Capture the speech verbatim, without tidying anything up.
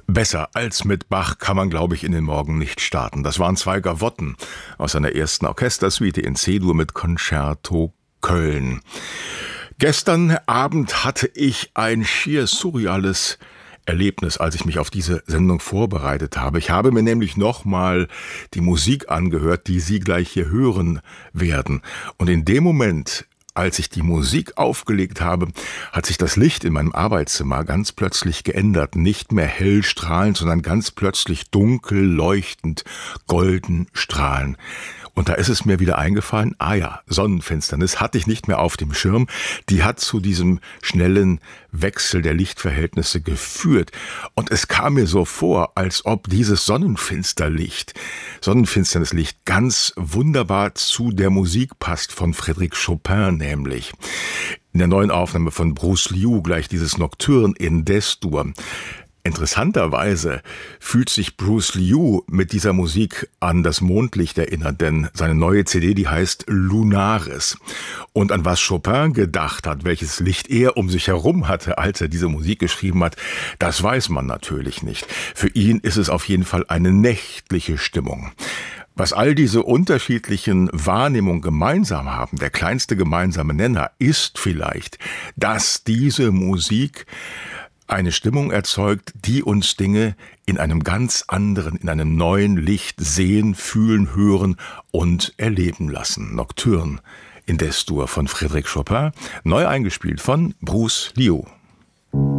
Besser als mit Bach kann man, glaube ich, in den Morgen nicht starten. Das waren zwei Gavotten aus seiner ersten Orchestersuite in C-Dur mit Concerto Köln. Gestern Abend hatte ich ein schier surreales Erlebnis, als ich mich auf diese Sendung vorbereitet habe. Ich habe mir nämlich nochmal die Musik angehört, die Sie gleich hier hören werden. Und in dem Moment, als ich die Musik aufgelegt habe, hat sich das Licht in meinem Arbeitszimmer ganz plötzlich geändert. Nicht mehr hell strahlend, sondern ganz plötzlich dunkel, leuchtend, golden strahlen. Und da ist es mir wieder eingefallen, ah ja, Sonnenfinsternis hatte ich nicht mehr auf dem Schirm. Die hat zu diesem schnellen Wechsel der Lichtverhältnisse geführt. Und es kam mir so vor, als ob dieses Sonnenfinsterlicht, Sonnenfinsternislicht ganz wunderbar zu der Musik passt von Frédéric Chopin nämlich. In der neuen Aufnahme von Bruce Liu gleich dieses Nocturne in Des-Dur. Interessanterweise fühlt sich Bruce Liu mit dieser Musik an das Mondlicht erinnert, denn seine neue C D, die heißt Lunaris. Und an was Chopin gedacht hat, welches Licht er um sich herum hatte, als er diese Musik geschrieben hat, das weiß man natürlich nicht. Für ihn ist es auf jeden Fall eine nächtliche Stimmung. Was all diese unterschiedlichen Wahrnehmungen gemeinsam haben, der kleinste gemeinsame Nenner, ist vielleicht, dass diese Musik eine Stimmung erzeugt, die uns Dinge in einem ganz anderen, in einem neuen Licht sehen, fühlen, hören und erleben lassen. Nocturne in Des-Dur von Frédéric Chopin, neu eingespielt von Bruce Liu.